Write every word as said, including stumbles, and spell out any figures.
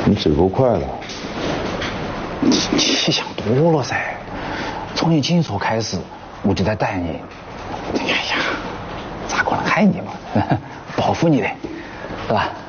你嘴够快了。 你你想多了噻，从你今所开始，我就在带你。哎呀，咋可能害你嘛？保护你的，是吧？